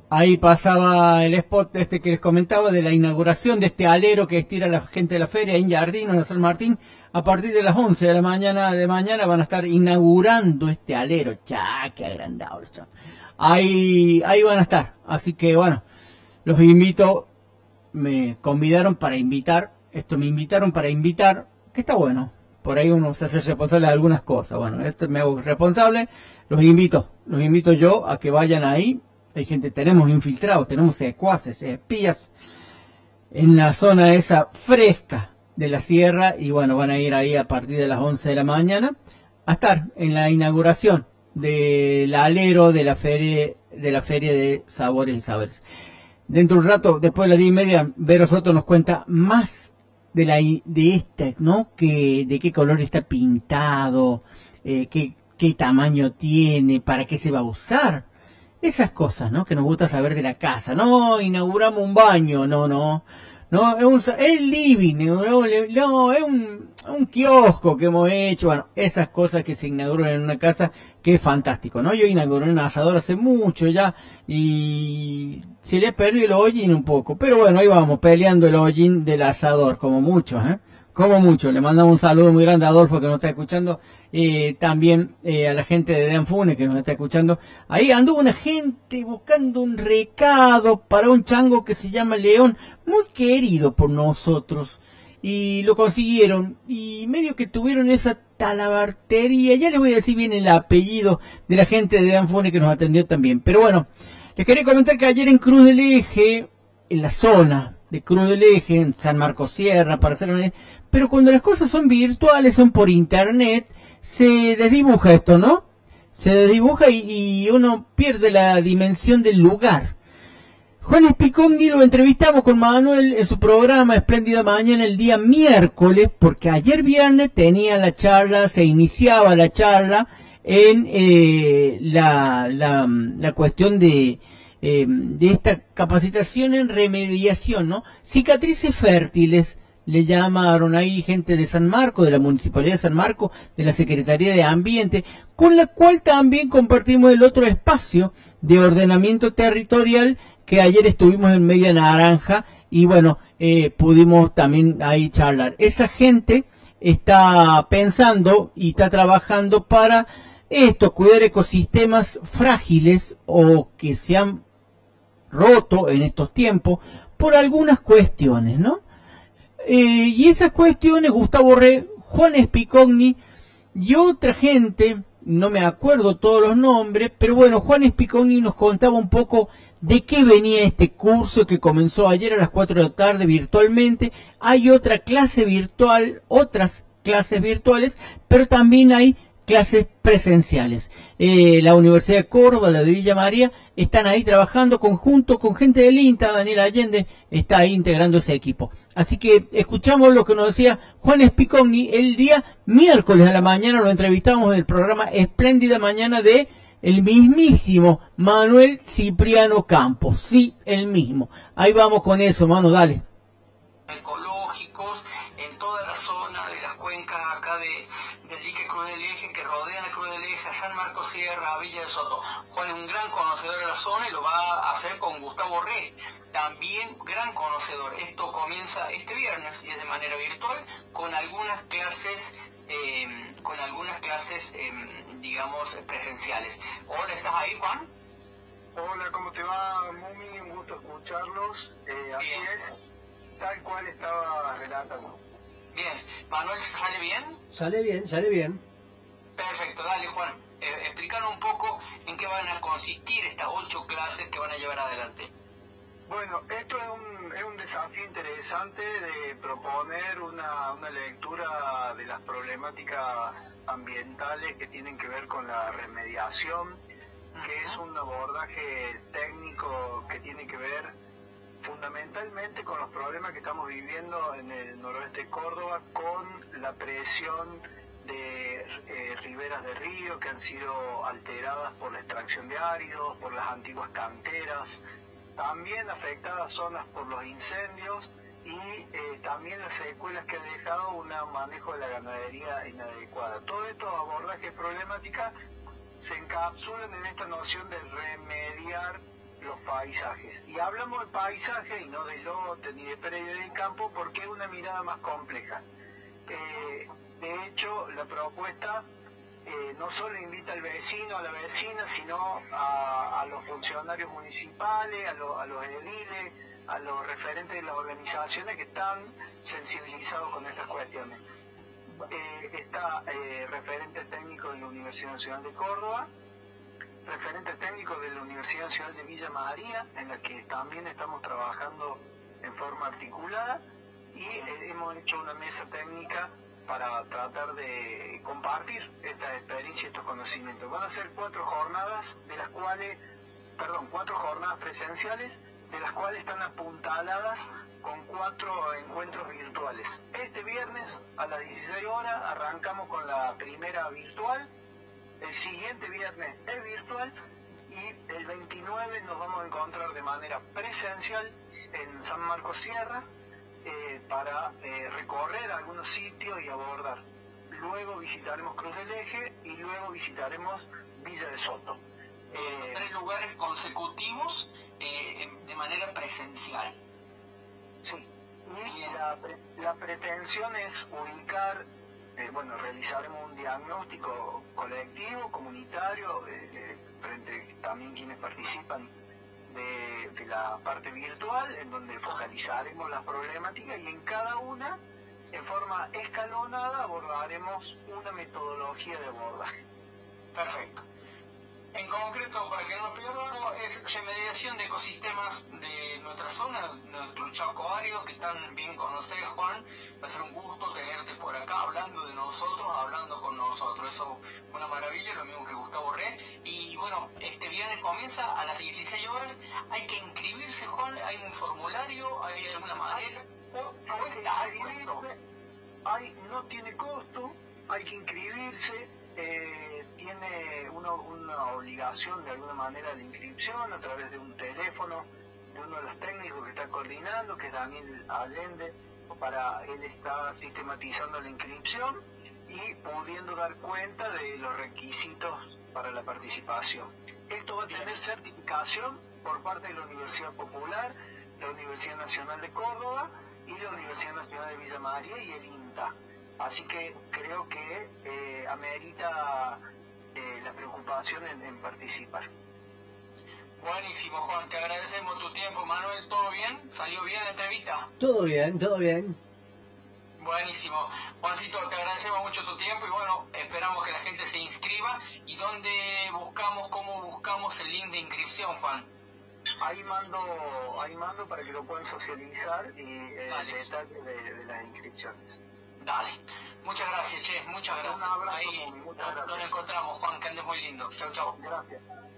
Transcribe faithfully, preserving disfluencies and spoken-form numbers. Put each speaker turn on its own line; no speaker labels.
Ahí pasaba el spot este que les comentaba de la inauguración de este alero que estira la gente de la feria en Jardín, en San Martín. A partir de las once de la mañana de mañana van a estar inaugurando este alero. ¡Cha! ¡Qué agrandado! Ahí, ahí van a estar. Así que bueno, los invito. Me convidaron para invitar. Esto me invitaron para invitar. Que está bueno. Por ahí uno se hace responsable de algunas cosas. Bueno, esto me hago responsable. Los invito. Los invito yo a que vayan ahí. Hay gente, tenemos infiltrados, tenemos secuaces, espías en la zona esa fresca de la sierra y bueno, van a ir ahí a partir de las once de la mañana a estar en la inauguración del alero de la feria de la feria de sabores y saberes. Dentro de un rato, después de las diez y media, Vero Soto nos cuenta más de la de esta, ¿no? Que de qué color está pintado, eh, qué qué tamaño tiene, para qué se va a usar. Esas cosas, ¿no? Que nos gusta saber de la casa. No, inauguramos un baño, no, no. No, es un es living, no, no, es un, un kiosco que hemos hecho. Bueno, esas cosas que se inauguran en una casa, que es fantástico, ¿no? Yo inauguré un asador hace mucho ya y se le perdió el hollín un poco. Pero bueno, ahí vamos, peleando el hollín del asador, como muchos, ¿eh? Como mucho. Le mandamos un saludo muy grande a Adolfo que nos está escuchando. Eh, también eh, a la gente de Danfune que nos está escuchando. Ahí anduvo una gente buscando un recado para un chango que se llama León, muy querido por nosotros, y lo consiguieron, y medio que tuvieron esa talabartería. Ya les voy a decir bien el apellido de la gente de Danfune que nos atendió también. Pero bueno, les quería comentar que ayer en Cruz del Eje, en la zona de Cruz del Eje, en San Marcos Sierra, para hacer una... pero cuando las cosas son virtuales, son por internet, se desdibuja esto, ¿no? Se desdibuja y, y uno pierde la dimensión del lugar. Juan Spiconghi lo entrevistamos con Manuel en su programa Espléndida Mañana el día miércoles, porque ayer viernes tenía la charla, se iniciaba la charla en eh, la, la, la cuestión de, eh, de esta capacitación en remediación, ¿no? Cicatrices fértiles. Le llamaron ahí gente de San Marcos, de la Municipalidad de San Marcos, de la Secretaría de Ambiente, con la cual también compartimos el otro espacio de ordenamiento territorial que ayer estuvimos en Media Naranja y bueno, eh, pudimos también ahí charlar. Esa gente está pensando y está trabajando para esto, cuidar ecosistemas frágiles o que se han roto en estos tiempos por algunas cuestiones, ¿no? Eh, y esas cuestiones, Gustavo Re, Juan Spiconghi y otra gente, no me acuerdo todos los nombres, pero bueno, Juan Spiconghi nos contaba un poco de qué venía este curso que comenzó ayer a las cuatro de la tarde virtualmente. Hay otra clase virtual, otras clases virtuales, pero también hay clases presenciales. Eh, la Universidad de Córdoba, la de Villa María, están ahí trabajando conjunto con gente del INTA. Daniel Allende está ahí integrando ese equipo. Así que escuchamos lo que nos decía Juan Spiconghi el día miércoles a la mañana. Lo entrevistamos en el programa Espléndida Mañana de el mismísimo Manuel Cipriano Campos. Sí, el mismo. Ahí vamos con eso, mano, dale.
Ecológicos en toda la zona de las cuencas acá de, del dique Cruz del Eje, que rodean el Cruz del Eje, a San Marcos Sierra, a Villa de Soto. Juan es un gran conocedor de la zona y lo va a hacer con Gustavo Re, también gran conocedor. Esto comienza este viernes y es de manera virtual, con algunas clases, eh, con algunas clases, eh, digamos, presenciales. Hola, ¿estás ahí, Juan?
Hola, ¿cómo te va, Mumi? Un gusto escucharlos. Eh, así
Bien.
es, tal cual estaba relatando.
Bien, Manuel, ¿sale bien?
Sale bien, sale bien.
Perfecto, dale, Juan. Eh, explícanos un poco en qué van a consistir estas ocho clases que van a llevar adelante.
Bueno, esto es un, es un desafío interesante de proponer una, una lectura de las problemáticas ambientales que tienen que ver con la remediación, que es un abordaje técnico que tiene que ver fundamentalmente con los problemas que estamos viviendo en el noroeste de Córdoba, con la presión de eh, riberas de río que han sido alteradas por la extracción de áridos, por las antiguas canteras, también afectadas zonas por los incendios y eh, también las secuelas que ha dejado un manejo de la ganadería inadecuada. Todos estos abordajes problemáticas se encapsulan en esta noción de remediar los paisajes. Y hablamos de paisaje y no de lote ni de predio del campo porque es una mirada más compleja. Eh, de hecho, la propuesta eh, no solo invita al vecino, a la vecina, sino a, a los funcionarios municipales, a, lo, a los ediles, a los referentes de las organizaciones que están sensibilizados con estas cuestiones. Eh, está eh, referente técnico de la Universidad Nacional de Córdoba, referente técnico de la Universidad Nacional de Villa María, en la que también estamos trabajando en forma articulada, y eh, hemos hecho una mesa técnica para tratar de compartir esta experiencia y estos conocimientos. Van a ser cuatro jornadas, de las cuales, perdón, cuatro jornadas presenciales, de las cuales están apuntaladas con cuatro encuentros virtuales. Este viernes a las dieciséis horas arrancamos con la primera virtual, el siguiente viernes es virtual y el veintinueve nos vamos a encontrar de manera presencial en San Marcos Sierra eh, para eh, recorrer algunos sitios y abordar. Luego visitaremos Cruz del Eje y luego visitaremos Villa de Soto.
Eh, tres lugares consecutivos eh, de manera presencial.
Sí, y la, pre la pretensión es ubicar, eh, bueno, realizaremos un diagnóstico colectivo, comunitario, eh, eh, frente también quienes participan de, de la parte virtual, en donde focalizaremos las problemáticas y en cada una, en forma escalonada, abordaremos una metodología de abordaje.
Perfecto. En concreto, para que no nos perdamos, es remediación de ecosistemas de nuestra zona, nuestro Chaco árido, que tan bien conoces, Juan. Va a ser un gusto tenerte por acá, hablando de nosotros, hablando con nosotros. Eso es una maravilla, lo mismo que Gustavo Re. Y bueno, este viernes comienza a las dieciséis horas. Hay que inscribirse, Juan. Hay un formulario, hay alguna manera.
¿Cómo está esto? Hay, no tiene costo, hay que inscribirse. Eh, tiene uno, una obligación de alguna manera de inscripción a través de un teléfono de uno de los técnicos que está coordinando, que es Daniel Allende. Para él está sistematizando la inscripción y pudiendo dar cuenta de los requisitos para la participación. Esto va a tener certificación por parte de la Universidad Popular, la Universidad Nacional de Córdoba y la Universidad Nacional de Villa María y el INTA. Así que creo que eh, amerita eh, la preocupación en, en participar.
Buenísimo, Juan, te agradecemos tu tiempo. Manuel, ¿todo bien? ¿Salió bien la entrevista?
Todo bien, todo bien.
Buenísimo. Juancito, te agradecemos mucho tu tiempo y bueno, esperamos que la gente se inscriba. ¿Y dónde buscamos, cómo buscamos el link de inscripción, Juan?
Ahí mando, ahí mando para que lo puedan socializar y eh, el detalle de, de las inscripciones.
Dale. Muchas gracias, che. Muchas gracias.
Un abrazo,
Ahí
muchas gracias.
nos encontramos, Juan, que andes muy lindo. Chau, chau.
Gracias.